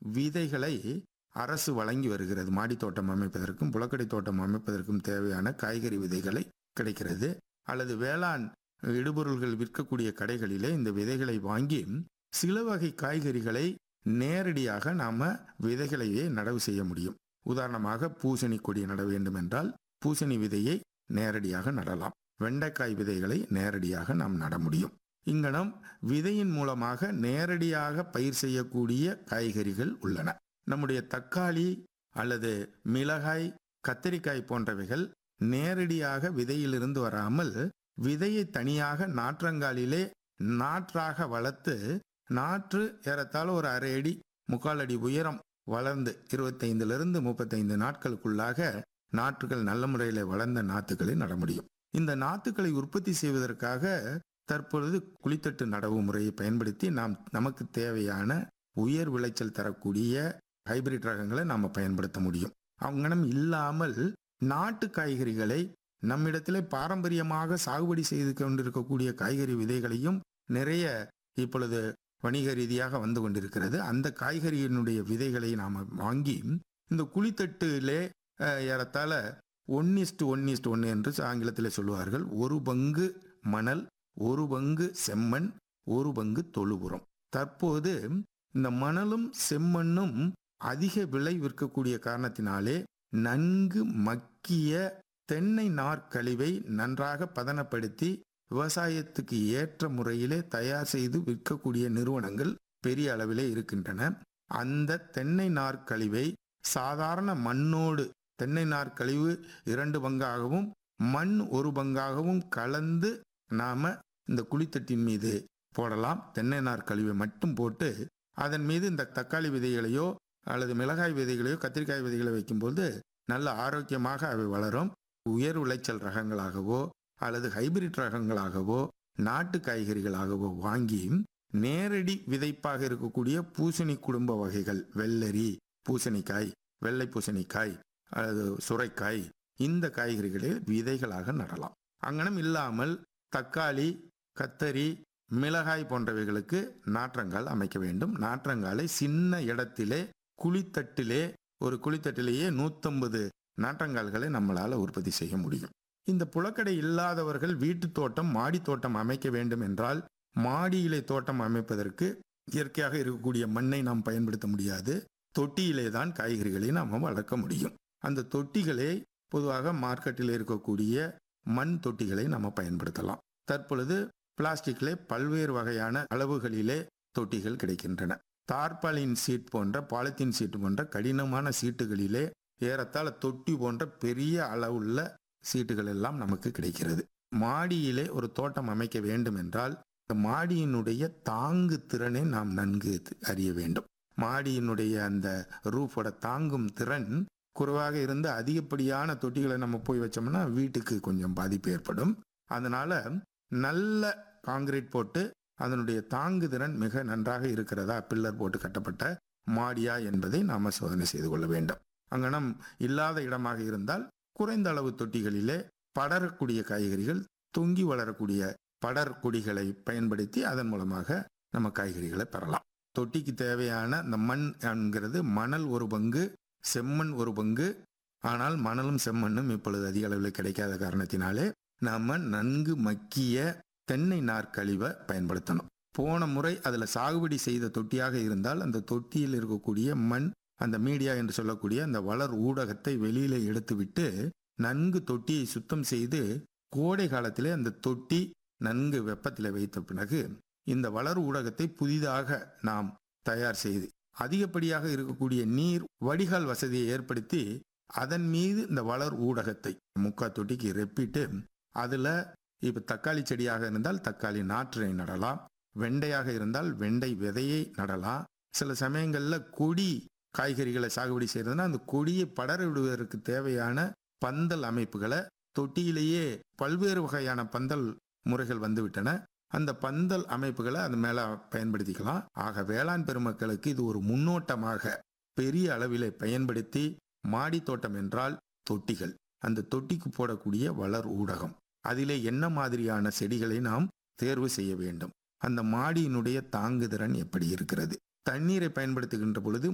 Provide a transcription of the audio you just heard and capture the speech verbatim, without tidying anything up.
விதைகளை அரசு வழங்கி வருகிறது. மாடி தோட்டம் அமைப்பதற்கும் புழக்கடை தோட்டம் அமைப்பதற்கும் தேவையான காய்கறி விதைகளை கிடைக்கிறது. அல்லது வேளாண் இடுபொருள்கள் விற்கக்கூடிய கடைகளிலே இந்த விதைகளை வாங்கி சில வகை காய்கறிகளை நேரடியாக நாம விதைகளையே நடவு செய்ய முடியும். உதாரணமாக பூசணி கொடி நட வேண்டும் என்றால் பூசணி விதையை நேரடியாக நடலாம். வெண்டைக்காய் விதைகளை நேரடியாக நாம் நட முடியும். இங்கனம் விதையின் மூலமாக நேரடியாக பயிர் செய்யக்கூடிய காய்கறிகள் உள்ளன. நம்முடைய தக்காளி அல்லது மிளகாய், கத்தரிக்காய் போன்றவைகள் நேரடியாக விதையிலிருந்து வராமல் விதையை தனியாக நாற்றங்காலிலே நாற்றாக வளர்த்து நாற்று ஏறத்தாழ ஒரு அரை அடி முக்கால் அடி உயரம் வளர்ந்து இருபத்தைந்திலிருந்து முப்பத்தைந்து நாட்களுக்குள்ளாக நாற்றுகள் நல்ல முறையில் வளர்ந்த நாற்றுகளை நட முடியும். இந்த நாற்றுகளை உற்பத்தி செய்வதற்காக தற்பொழுது குழித்தட்டு நடவு முறையை பயன்படுத்தி நாம் நமக்கு தேவையான உயர் விளைச்சல் தரக்கூடிய ஹைபிரிட் ரகங்களை நாம் பயன்படுத்த முடியும். அங்கனம் இல்லாமல் நாட்டு காய்கறிகளை நம்மிடத்திலே பாரம்பரியமாக சாகுபடி செய்து கொண்டிருக்கக்கூடிய காய்கறி விதைகளையும் நிறைய இப்பொழுது வணிக ரீதியாக வந்து கொண்டிருக்கிறது. அந்த காய்கறியினுடைய விதைகளை நாம் வாங்கி இந்த குழித்தட்டிலே ஏறத்தாழ ஒன் இஸ்டு ஒன் இஸ்டு ஒன்று என்று ஆங்கிலத்தில் சொல்லுவார்கள். ஒரு பங்கு மணல், ஒரு பங்கு செம்மண், ஒரு பங்கு தொழு உரம். தற்போது இந்த மணலும் செம்மண்ணும் அதிக விலை விற்கக்கூடிய காரணத்தினாலே நன்கு மக்கிய தென்னை நார்க்கழிவை நன்றாக பதனப்படுத்தி விவசாயத்துக்கு ஏற்ற முறையிலே தயார் செய்து விற்கக்கூடிய நிறுவனங்கள் பெரிய அளவிலே இருக்கின்றன. அந்த தென்னை நார்க்கழிவை சாதாரண மண்ணோடு தென்னை நார்க்கழிவு இரண்டு பங்காகவும் மண் ஒரு பங்காகவும் கலந்து நாம இந்த குழித்தட்டின் மீது போடலாம். தென்னை நார்க்கழிவை மட்டும் போட்டு அதன் மீது இந்த தக்காளி விதைகளையோ அல்லது மிளகாய் விதைகளையோ கத்திரிக்காய் விதைகளை வைக்கும்போது நல்ல ஆரோக்கியமாக அவை வளரும். உயர் விளைச்சல் ரகங்களாகவோ அல்லது ஹைபிரிட் ரகங்களாகவோ நாட்டு காய்கறிகளாகவோ வாங்கி நேரடி விதைப்பாக இருக்கக்கூடிய பூசணி குடும்ப வகைகள், வெள்ளரி, பூசணிக்காய், வெள்ளை பூசணிக்காய் அல்லது சுரைக்காய், இந்த காய்கறிகளை விதைகளாக நடலாம். அங்கனம் இல்லாமல் தக்காளி, கத்தரி, மிளகாய் போன்றவைகளுக்கு நாற்றங்கால் அமைக்க வேண்டும். நாற்றங்காலை சின்ன இடத்திலே குழித்தட்டிலே ஒரு குழித்தட்டிலேயே நூற்றம்பது நாற்றங்கால்களை நம்மளால் உற்பத்தி செய்ய முடியும். இந்த புழக்கடை இல்லாதவர்கள் வீட்டு தோட்டம், மாடி தோட்டம் அமைக்க வேண்டும் என்றால் மாடியிலே தோட்டம் அமைப்பதற்கு இயற்கையாக இருக்கக்கூடிய மண்ணை நாம் பயன்படுத்த முடியாது. தொட்டியிலே தான் காய்கறிகளை நாம் வளர்க்க முடியும். அந்த தொட்டிகளை பொதுவாக மார்க்கெட்டில் இருக்கக்கூடிய மண் தொட்டிகளை நம்ம பயன்படுத்தலாம். தற்பொழுது பிளாஸ்டிக்கிலே பல்வேறு வகையான அளவுகளிலே தொட்டிகள் கிடைக்கின்றன. தார்பாலின் சீட் போன்ற பாலித்தீன் சீட் போன்ற கடினமான சீட்டுகளிலே ஏறத்தாழ தொட்டி போன்ற பெரிய அளவுள்ள சீட்டுகள் எல்லாம் நமக்கு கிடைக்கிறது. மாடியிலே ஒரு தோட்டம் அமைக்க வேண்டும் என்றால் மாடியினுடைய தாங்கு திறனை நாம் நன்கு அறிய வேண்டும். மாடியினுடைய அந்த ரூஃபோட தாங்கும் திறன் குறைவாக இருந்து அதிகப்படியான தொட்டிகளை நம்ம போய் வச்சோம்னா வீட்டுக்கு கொஞ்சம் பாதிப்பு ஏற்படும். அதனால நல்ல காங்கிரீட் போட்டு அதனுடைய தாங்கு திறன் மிக நன்றாக இருக்கிறதா, பில்லர் போட்டு கட்டப்பட்ட மாடியா என்பதை நாம சோதனை செய்து கொள்ள வேண்டும். அங்கனம் இல்லாத இடமாக இருந்தால் குறைந்த அளவு தொட்டிகளிலே படரக்கூடிய காய்கறிகள், தொங்கி வளரக்கூடிய படர் கொடிகளை பயன்படுத்தி அதன் மூலமாக நம்ம காய்கறிகளை பெறலாம். தொட்டிக்கு தேவையான இந்த மண் என்கிறது மணல் ஒரு பங்கு, செம்மண் ஒரு பங்கு. ஆனால் மணலும் செம்மண்ணும் இப்பொழுது அதிக அளவில் கிடைக்காத காரணத்தினாலே நாம நன்கு மக்கிய தென்னை நார்க்கழிவை பயன்படுத்தணும். போன முறை அதில் சாகுபடி செய்த தொட்டியாக இருந்தால் அந்த தொட்டியில் இருக்கக்கூடிய மண், அந்த மீடியா என்று சொல்லக்கூடிய அந்த வளர் ஊடகத்தை வெளியில எடுத்துவிட்டு நன்கு தொட்டியை சுத்தம் செய்து கோடை காலத்திலே அந்த தொட்டி நன்கு வெப்பத்தில் வைத்த பிறகு இந்த வளர் ஊடகத்தை புதிதாக நாம் தயார் செய்து அதிகப்படியாக இருக்கக்கூடிய நீர் வடிகால் வசதியை ஏற்படுத்தி அதன் மீது இந்த வளர் ஊடகத்தை முக்கா தொட்டிக்கு ரெப்பிட்டு அதில் இப்போ தக்காளி செடியாக இருந்தால் தக்காளி நாற்றை நடலாம், வெண்டையாக இருந்தால் வெண்டை விதையை நடலாம். சில சமயங்களில் கொடி காய்கறிகளை சாகுபடி செய்யறதுன்னா அந்த கொடியை படர விடுவதற்கு தேவையான பந்தல் அமைப்புகளை தொட்டியிலேயே பல்வேறு வகையான பந்தல் முறைகள் வந்துவிட்டன. அந்த பந்தல் அமைப்புகளை அது மேல பயன்படுத்திக்கலாம். ஆக வேளாண் பெருமக்களுக்கு இது ஒரு முன்னோட்டமாக பெரிய அளவில் பயன்படுத்தி மாடி தோட்டம் என்றால் தொட்டிகள், அந்த தொட்டிக்கு போடக்கூடிய வளர் ஊடகம், அதிலே என்ன மாதிரியான செடிகளை நாம் தேர்வு செய்ய வேண்டும், அந்த மாடியினுடைய தாங்குதிறன் எப்படி இருக்கிறது, தண்ணீரை பயன்படுத்துகின்ற பொழுது